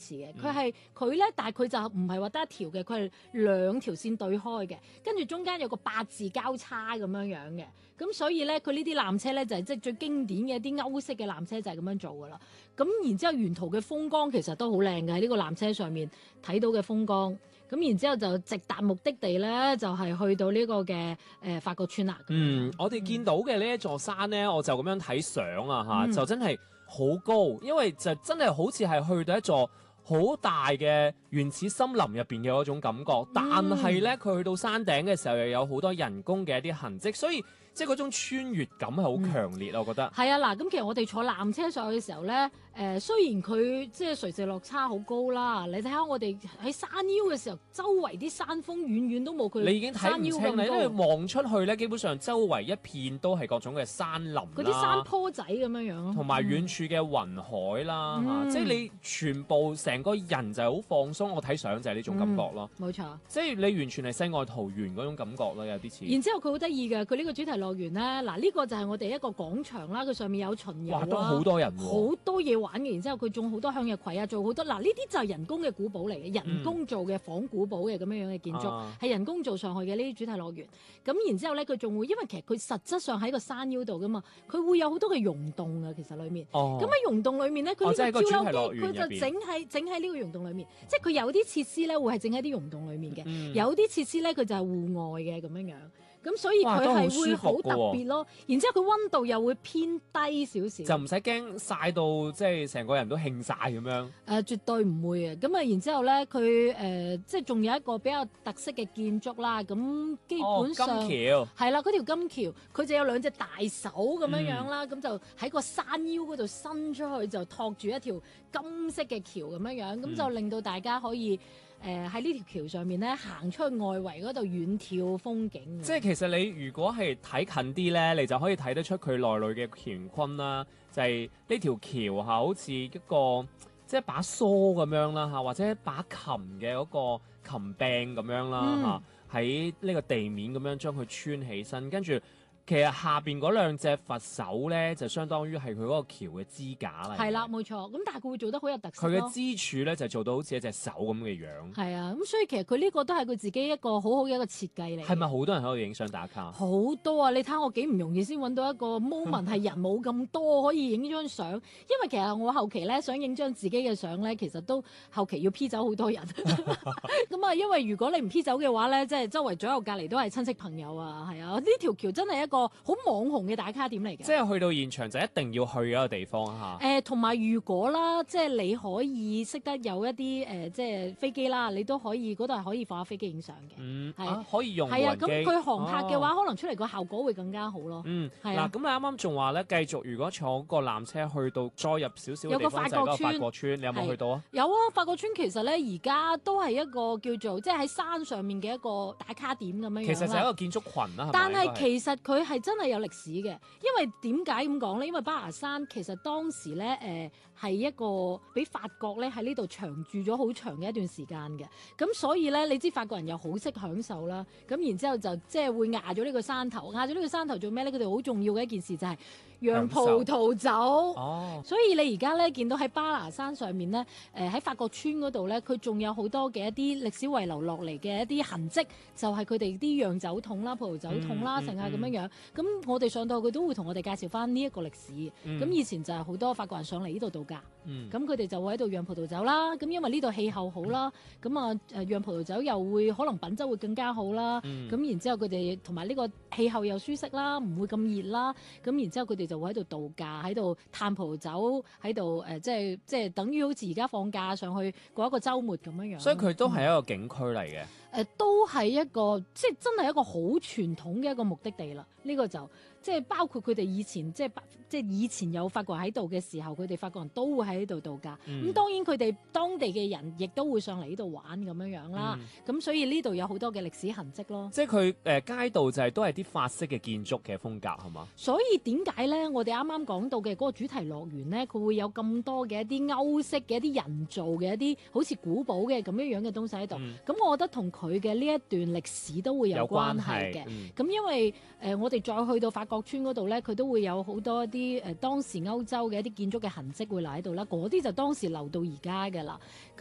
似嘅。佢咧，但係佢就唔係話得一條嘅，佢係兩條線對開嘅，跟住中間有個八字交叉咁樣樣嘅。咁所以咧，佢呢啲纜車咧就係即係最經典嘅一啲歐式嘅纜車就係咁樣做噶啦。咁然之後沿途嘅風光其實都好靚嘅，喺呢個纜車上面睇到嘅風光。咁然之後就直達目的地咧，就係去到呢個嘅法國村啦。 我哋見到嘅呢一座山咧，我就咁樣睇相啊就真係好高，因為就真係好似係去到一座好大嘅原始森林入邊嘅嗰種感覺，但係咧佢去到山頂嘅時候又有好多人工嘅一啲痕跡，所以即係嗰種穿越感係好強烈，我覺得。 係啊，嗱，咁其實我哋坐纜車上去嘅時候咧，雖然佢即係垂直落差好高啦，你睇下我哋喺山腰嘅時候，周圍啲山峰遠遠都冇佢。 你已經睇唔清啦，因為望出去咧，基本上周圍一片都係各種嘅山林啦， 嗰啲山坡仔咁樣樣， 同埋遠處嘅雲海啦，即係你全部成個人就係好放鬆。我睇相就係呢種感覺咯， 冇錯。 即係你完全係世外桃源嗰種感覺咯，有啲似。 然之後佢好得意嘅，佢呢個主題樂園咧，嗱呢個就係我哋一個廣場啦，佢上面有巡遊都好多人喎， 好多嘢玩嘅。然之後佢種好多向日葵啊，做好多嗱呢啲就係人工嘅古堡嚟嘅，人工做嘅仿古堡嘅咁樣樣嘅建築，係人工做上去嘅呢啲主題樂園。咁然之後咧，佢仲會因為其實佢實質上喺個山腰度噶嘛，佢會有好多嘅溶洞啊，其實裡面。咁喺溶洞裡面咧，佢呢個招溜機佢就整喺呢個溶洞裡面，即係佢有啲設施咧會係整喺啲溶洞裡面嘅，有啲設施咧佢就係戶外嘅咁樣樣。咁所以佢係會好特別咯，然之後佢溫度又會偏低少少， 就唔使驚曬到即係成個人都興晒咁樣。 絕對唔會啊！咁啊，然之後咧，佢即係仲有一個比較特色嘅建築啦。咁基本上金橋係啦，嗰條金橋佢就有兩隻大手咁樣樣啦，咁就喺個山腰嗰度伸出去，就托住一條金色嘅橋咁樣樣，咁就令到大家可以喺呢條橋上面咧行出去外圍嗰度遠眺風景。 即係其實你如果係睇近啲咧，你就可以睇得出佢內裏嘅乾坤啦。就係呢條橋好似一個即係把梳咁樣啦或者一把琴嘅嗰個琴柄咁樣啦喺呢個地面咁樣將佢穿起身，跟住。其實下邊嗰兩隻佛手咧，就相當於係佢嗰個橋嘅支架嚟。 係啦，冇錯。咁但係佢會做得好有特色咯。 佢嘅支柱咧就做到好似一隻手咁嘅樣。 係啊，咁所以其實佢呢個都係佢自己一個好好嘅一個設計嚟。 係咪好多人喺度影相打卡？ 好多啊！你睇下我幾唔容易先揾到一個 moment 係人冇咁多可以影張相，因為其實我後期咧想影張自己嘅相咧，其實都後期要 P 走好多人。咁啊，因為如果你唔 P 走嘅話咧，即係周圍左右隔離都係親戚朋友啊，係啊，呢條橋真係一個好網紅嘅打卡點嚟嘅， 即係去到現場就一定要去嗰個地方嚇。 同埋如果啦，即係你可以識得有一啲即係飛機啦，你都可以嗰度係可以放下飛機影相嘅。 可以用無人機。 係啊，咁佢航拍嘅話，可能出嚟個效果會更加好咯。係啊。 嗱，咁你啱啱仲話咧，繼續如果坐個纜車去到再入少少嘅地方， 有個法國村， 你有冇去到啊？ 有啊，法國村其實咧而家都係一個叫做即係喺山上面嘅一個打卡點咁樣樣。 其實就係一個建築群啦，係咪？ 但係其實佢係真係有歷史嘅，因為點解咁講咧？因為巴拿山其實當時咧係一個俾法國咧喺呢度長住咗好長嘅一段時間嘅，咁所以咧你知法國人又好識享受啦，咁然之後就即係會壓咗呢個山頭，壓咗呢個山頭做咩咧？佢哋好重要嘅一件事就係釀葡萄酒。所以你而家咧見到喺巴拿山上面咧，喺法國村嗰度咧，佢仲有好多嘅一啲歷史遺留落嚟嘅一啲痕跡，就係佢哋啲釀酒桶啦、葡萄酒桶啦，成係咁樣樣。咁我哋上到去佢都會同我哋介紹翻呢一個歷史。咁以前就係好多法國人上嚟呢度度假，咁佢哋就會喺度釀葡萄酒啦。咁因為呢度氣候好啦，咁啊釀葡萄酒又會可能品質會更加好啦。咁然之後佢哋同埋呢個氣候又舒適啦，唔會咁熱啦。咁然之後佢哋就會喺度度假，喺度嘆葡萄酒，喺度即係等於好似而家放假上去過一個週末咁樣樣。 所以佢都係一個景區嚟嘅。 都係一個即係真係一個好傳統嘅一個目的地啦。呢個就即係包括佢哋以前即係以前有法國人喺度嘅時候，佢哋法國人都會喺呢度度假。咁當然佢哋當地嘅人亦都會上嚟呢度玩咁樣樣啦。咁所以呢度有好多嘅歷史痕跡咯。 即係佢街道就係都係啲法式嘅建築嘅風格係嘛？ 所以點解咧？我哋啱啱講到嘅嗰個主題樂園咧，佢會有咁多嘅一啲歐式嘅一啲人造嘅一啲好似古堡嘅咁樣樣嘅東西喺度。咁我覺得同佢嘅呢一段歷史都會有關係嘅。咁因為我哋再去到法國村嗰度咧，佢都會有好多一啲當時歐洲嘅一啲建築嘅痕跡會留喺度啦。嗰啲就當時留到而家㗎啦。